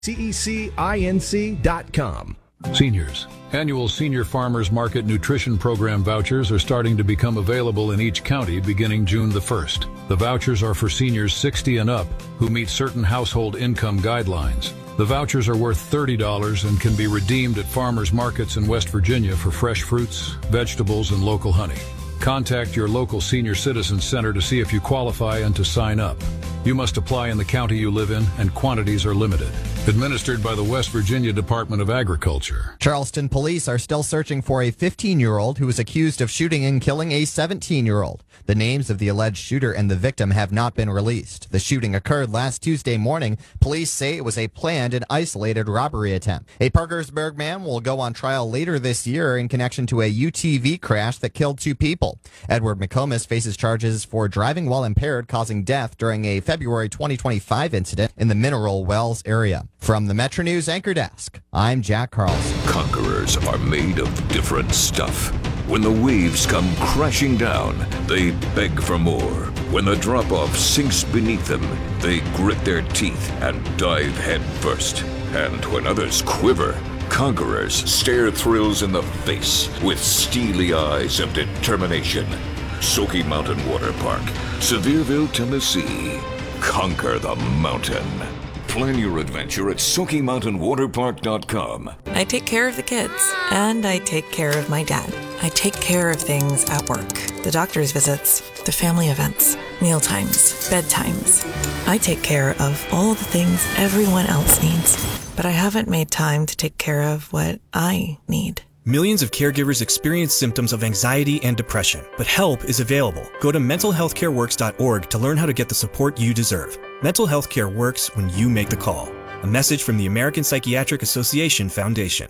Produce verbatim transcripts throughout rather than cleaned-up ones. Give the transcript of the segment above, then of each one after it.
C E C I N C dot com. Seniors. Annual Senior Farmers Market Nutrition Program vouchers are starting to become available in each county beginning June the first. The vouchers are for seniors sixty and up who meet certain household income guidelines. The vouchers are worth thirty dollars and can be redeemed at farmers markets in West Virginia for fresh fruits, vegetables, and local honey. Contact your local senior citizen center to see if you qualify and to sign up. You must apply in the county you live in, and quantities are limited. Administered by the West Virginia Department of Agriculture. Charleston police are still searching for a fifteen-year-old who was accused of shooting and killing a seventeen-year-old. The names of the alleged shooter and the victim have not been released. The shooting occurred last Tuesday morning. Police say it was a planned and isolated robbery attempt. A Parkersburg man will go on trial later this year in connection to a U T V crash that killed two people. Edward McComas faces charges for driving while impaired, causing death during a February twenty twenty-five incident in the Mineral Wells area. From the Metro News Anchor Desk, I'm Jack Carlson. Conquerors are made of different stuff. When the waves come crashing down, they beg for more. When the drop-off sinks beneath them, they grit their teeth and dive head first. And when others quiver, conquerors stare thrills in the face with steely eyes of determination. Smoky Mountain Water Park, Sevierville, Tennessee. Conquer the mountain. Plan your adventure at Smoky Mountain Water Park dot com. I take care of the kids, and I take care of my dad. I take care of things at work. The doctor's visits, the family events, meal times, bedtimes. I take care of all the things everyone else needs, but I haven't made time to take care of what I need. Millions of caregivers experience symptoms of anxiety and depression, but help is available. Go to mental health care works dot org to learn how to get the support you deserve. Mental health care works when you make the call. A message from the American Psychiatric Association Foundation.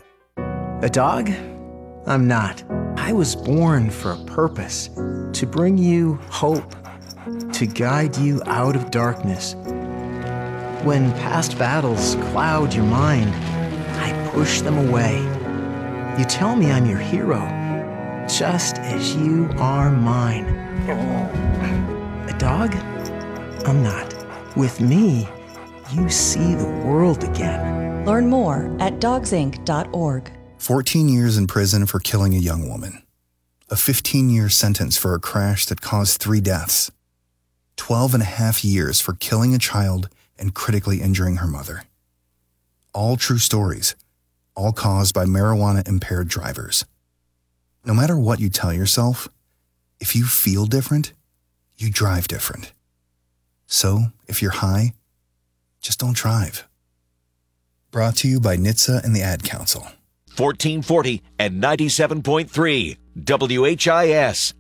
A dog? I'm not. I was born for a purpose, to bring you hope, to guide you out of darkness. When past battles cloud your mind, I push them away. You tell me I'm your hero, just as you are mine. A dog? I'm not. With me, you see the world again. Learn more at dogs inc dot org. fourteen years in prison for killing a young woman. A fifteen-year sentence for a crash that caused three deaths. twelve and a half years for killing a child and critically injuring her mother. All true stories, all caused by marijuana-impaired drivers. No matter what you tell yourself, if you feel different, you drive different. So, if you're high, just don't drive. Brought to you by N H T S A and the Ad Council. fourteen forty and ninety-seven point three W H I S.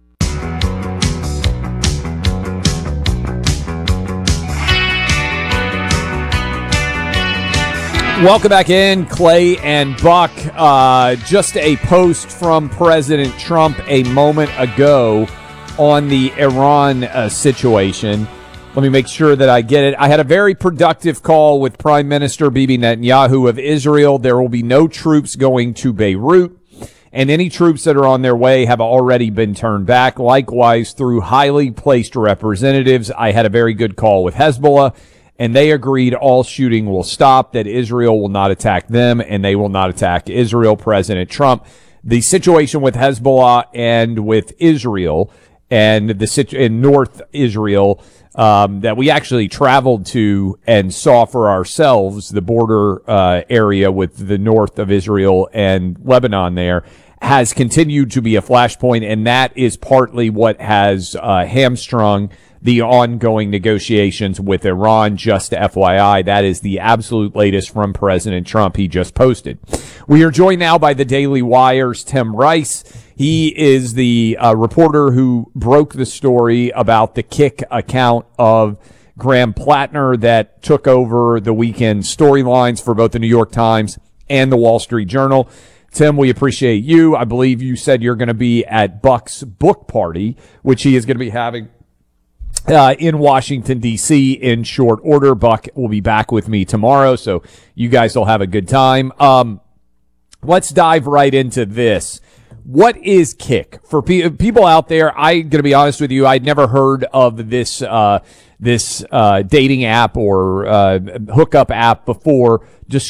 Welcome back in, Clay and Buck. Uh, just a post from President Trump a moment ago on the Iran uh, situation. Let me make sure that I get it. I had a very productive call with Prime Minister Bibi Netanyahu of Israel. There will be no troops going to Beirut, and any troops that are on their way have already been turned back. Likewise, through highly placed representatives, I had a very good call with Hezbollah, and they agreed all shooting will stop, that Israel will not attack them, and they will not attack Israel. President Trump, the situation with Hezbollah and with Israel and the situ- in North Israel, Um, that we actually traveled to and saw for ourselves, the border uh, area with the north of Israel and Lebanon there, has continued to be a flashpoint, and that is partly what has uh, hamstrung the ongoing negotiations with Iran. Just F Y I, that is the absolute latest from President Trump. He just posted. We are joined now by the Daily Wire's Tim Rice. He is the uh, reporter who broke the story about the Kick account of Graham Plattner that took over the weekend storylines for both the New York Times and the Wall Street Journal. Tim, we appreciate you. I believe you said you're going to be at Buck's book party, which he is going to be having uh, in Washington, D C in short order. Buck will be back with me tomorrow, so you guys will have a good time. Um, let's dive right into this. What is Kick? For pe- people out there, I'm going to be honest with you, I'd never heard of this uh this uh, dating app or uh, hookup app before,